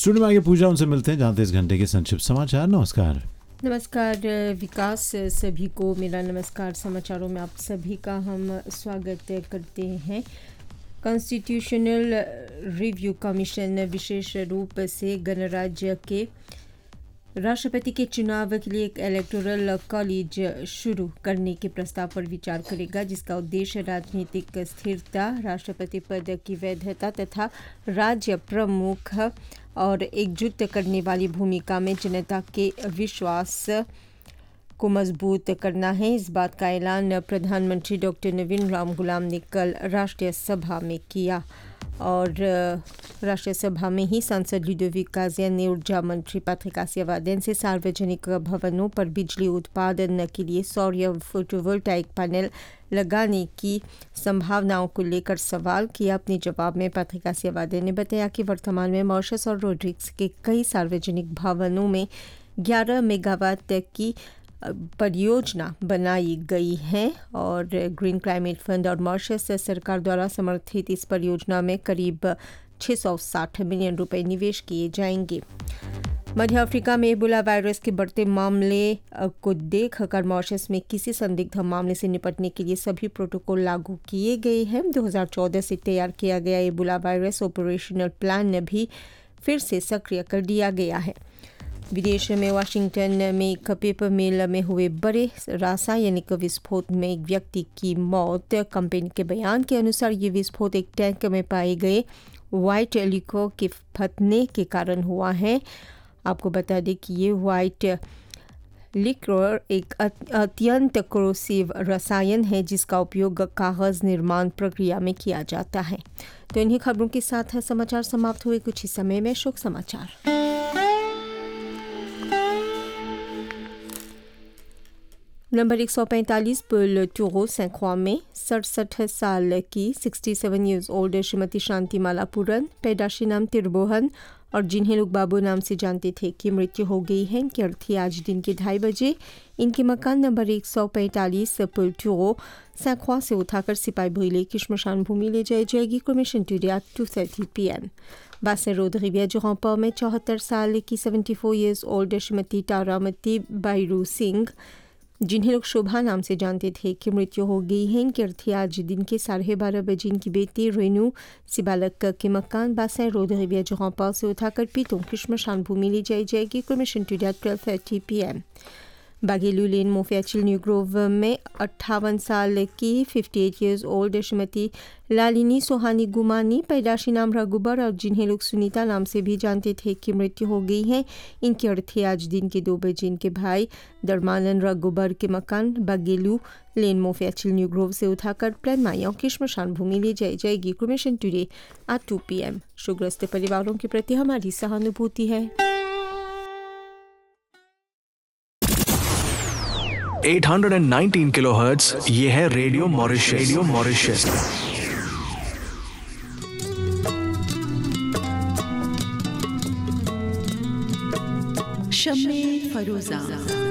Studio में आगे पूजा उनसे मिलते हैं जानते इस घंटे के संक्षिप्त समाचार। नमस्कार। नमस्कार विकास, सभी को मेरा नमस्कार। समाचारों में आप सभी का हम स्वागत करते हैं। कॉन्स्टिट्यूशनल रिव्यू कमीशन विशेष रूप से गणराज्य के राष्ट्रपति के चुनाव के लिए एक इलेक्टोरल कॉलेज शुरू करने के प्रस्ताव पर विचार करेगा, जिसका उद्देश्य राजनीतिक स्थिरता, राष्ट्रपति पद की वैधता तथा राज्य प्रमुख और एकजुट करने वाली भूमिका में जनता के विश्वास को मजबूत करना है। इस बात का ऐलान प्रधानमंत्री डॉक्टर नवीन राम गुलाम ने कल राष्ट्रीय सभा में किया और राष्ट्रीय सभा में ही सांसद लुडोविक काजिया ने ऊर्जा मंत्री पैट्रिक आसियावादेन से सार्वजनिक भवनों पर बिजली उत्पादन के लिए सौर फोटोवोल्टाइक पैनल लगाने की संभावनाओं को लेकर सवाल किया। अपने जवाब में पैट्रिक आसियावादेन ने बताया कि वर्तमान में मॉरिशस और रोड्रिक्स के कई सार्वजनिक भवनों में 11 मेगावाट की परियोजना बनाई गई है और ग्रीन क्लाइमेट फंड और मॉरिशस सरकार द्वारा समर्थित इस परियोजना में करीब 660 मिलियन रुपए निवेश किए जाएंगे। मध्य अफ्रीका में एबोला वायरस के बढ़ते मामले को देखकर मॉरिशस में किसी संदिग्ध मामले से निपटने के लिए सभी प्रोटोकॉल लागू किए गए हैं। 2014 से तैयार किया गया एबोला वायरस ऑपरेशनल प्लान भी फिर से सक्रिय कर दिया गया है। विदेश में वाशिंगटन में एक पेपर मिल में हुए बड़े रासायनिक विस्फोट में एक व्यक्ति की मौत। कंपनी के बयान के अनुसार ये विस्फोट एक टैंक में पाए गए वाइट लिक्विड के फटने के कारण हुआ है। आपको बता दें कि ये वाइट लिक्विड एक अत्यंत कोरोसिव रसायन है जिसका उपयोग कागज निर्माण प्रक्रिया में किया जाता है। तो इन्हीं खबरों के साथ समाचार समाप्त हुए। कुछ ही समय में शोक समाचार। नंबर 145 पुल टूरो सैंक्वा में 67 साल की 67 ईयर्स ओल्ड श्रीमती शांति मालापुरन, पैदाशी नाम तिरबोहन और जिन्हें लोग बाबू नाम से जानते थे, की मृत्यु हो गई है। इनकी अर्थी आज दिन के 2:30 बजे इनके मकान नंबर 145 पुल टूरो सैंक्वा से उठाकर सिपाही भूले की श्मशान भूमि ले जाई जाएगी। Cremation today at 2:30 PM। बासे रोड रिविया जोहांपा में 74 साल की 74 years old Shrimati Taramati Bayrou Singh, जिन्हें लोग शोभा नाम से जानते थे, की मृत्यु हो गई है। इनकी अर्थी आज दिन के 12:30 बजे इनकी बेटी रेनू सिबालक के मकान बासा रोड रिविया जोहांपा से उठाकर पीतों की श्मशान भूमि ले जाई जाएगी। Cremation today at 12:30 PM। बागेलू lane मोफियाचिल new Grove में 58 साल की 58 ईयर्स ओल्ड श्रीमती लालिनी सोहानी गुमानी, पैदाशी नाम रघुबर और जिन्हें लोग सुनीता नाम से भी जानते थे, की मृत्यु हो गई है। इनकी अर्थी आज दिन के 2 बजे इनके भाई दरमानन रघुबर के मकान बागेलू लेन मोफियाचिल न्यू ग्रोव से उठाकर प्लान मायाओं की श्मशान भूमि ले जाई जाएगी। Cremation today at 2 PM। शोकग्रस्त परिवारों के प्रति हमारी सहानुभूति है। 819 किलोहर्ट्ज, ये है radio Mauritius. Radio Mauritius. शम्मे Feroza.